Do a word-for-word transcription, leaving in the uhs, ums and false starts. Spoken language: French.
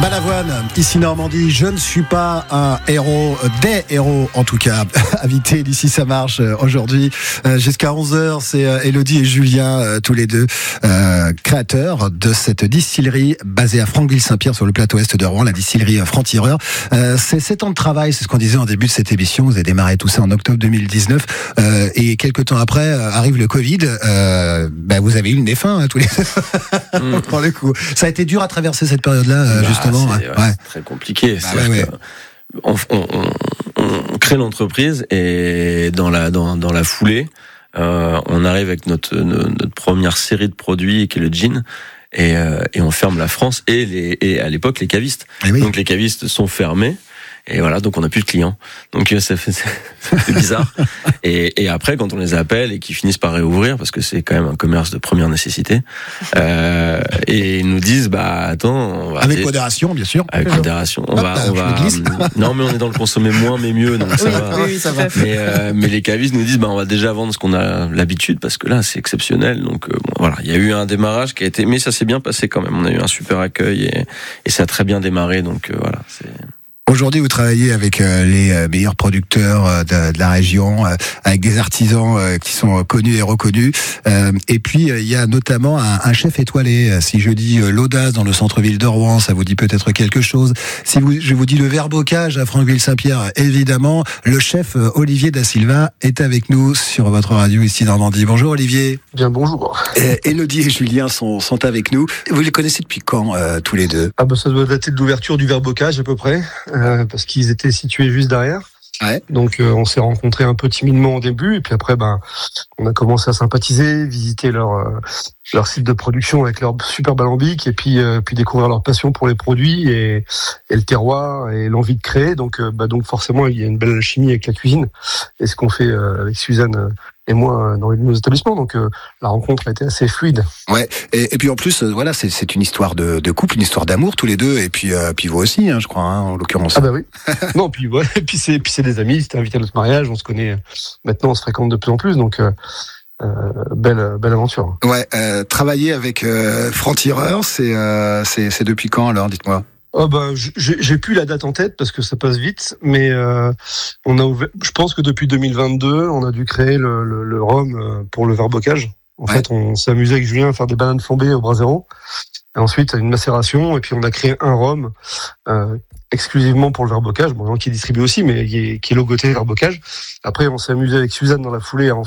Balavoine, ici Normandie, je ne suis pas un héros, des héros en tout cas, invité d'ici ça marche aujourd'hui euh, jusqu'à onze heures, c'est euh, Elodie et Julien, euh, tous les deux euh, créateurs de cette distillerie basée à Franqueville-Saint-Pierre sur le plateau est de Rouen, la distillerie Franc-Tireur. Euh, c'est sept ans de travail, c'est ce qu'on disait en début de cette émission, vous avez démarré tout ça en octobre deux mille dix-neuf euh, et quelques temps après euh, arrive le Covid, euh, bah, vous avez eu le nez fin hein, tous les deux, mmh. pour le coup. Ça a été dur à traverser cette période-là euh, bah, justement. C'est, ouais, ouais. c'est très compliqué. Bah, ouais, ouais. On, on, on, on crée l'entreprise et dans la dans, dans la foulée, euh, on arrive avec notre, notre notre première série de produits qui est le gin. Et, euh, et on ferme la France et, les, et à l'époque les cavistes. Oui. Donc les cavistes sont fermés. Et voilà, donc on n'a plus de clients. Donc ça fait, ça fait bizarre. et, et après, quand on les appelle et qu'ils finissent par réouvrir, parce que c'est quand même un commerce de première nécessité, euh, et ils nous disent, bah attends, on va avec aller... modération, bien sûr. Avec modération, on va, on va. Non, mais on est dans le consommer moins mais mieux, donc ça oui, va. Oui, ça va. Mais, euh, mais les cavistes nous disent, bah on va déjà vendre ce qu'on a l'habitude, parce que là c'est exceptionnel. Donc euh, bon, voilà, il y a eu un démarrage qui a été, mais ça s'est bien passé quand même. On a eu un super accueil et, et ça a très bien démarré. Donc euh, voilà, c'est. Aujourd'hui, vous travaillez avec euh, les euh, meilleurs producteurs euh, de, de la région, euh, avec des artisans euh, qui sont connus et reconnus. Euh, et puis, il euh, y a notamment un, un chef étoilé. Si je dis euh, l'audace dans le centre-ville de Rouen, ça vous dit peut-être quelque chose. Si vous, je vous dis le Verbocage à Franqueville-Saint-Pierre, évidemment, le chef euh, Olivier Da Silva est avec nous sur votre radio ici Normandie. Bonjour Olivier. Bien bonjour. Euh, Elodie et Julien sont, sont avec nous. Vous les connaissez depuis quand euh, tous les deux? Ah bah ça doit dater de l'ouverture du Verbocage à peu près. Euh, parce qu'ils étaient situés juste derrière. Ouais. Donc euh, on s'est rencontrés un peu timidement au début et puis après ben on a commencé à sympathiser, visiter leur euh, leur site de production avec leur super alambic et puis euh, puis découvrir leur passion pour les produits et, et le terroir et l'envie de créer. Donc euh, bah donc forcément il y a une belle alchimie avec la cuisine et ce qu'on fait euh, avec Suzanne euh, et moi dans nos établissements. Donc euh, la rencontre a été assez fluide. Ouais. Et, et puis en plus euh, voilà c'est c'est une histoire de, de couple, une histoire d'amour tous les deux et puis euh, puis vous aussi hein, je crois hein, en l'occurrence. Ah bah oui. non puis ouais et puis c'est puis c'est des amis, c'était invité à notre mariage, on se connaît maintenant, on se fréquente de plus en plus donc. Euh, Euh, belle belle aventure. Ouais, euh, travailler avec euh, Franc-Tireur, c'est euh, c'est c'est depuis quand alors, dites-moi. Oh bah j'ai j'ai plus la date en tête parce que ça passe vite, mais euh, on a ouvert, je pense que depuis deux mille vingt-deux, on a dû créer le le, le rhum pour le Verbocage. En ouais. fait, on s'est amusé avec Julien à faire des bananes flambées au brasero. Et ensuite, une macération, et puis on a créé un rhum euh, exclusivement pour le Verbocage, bon, qui est distribué aussi, mais qui est, qui est logoté Verbocage. Après, on s'est amusé avec Suzanne dans la foulée à en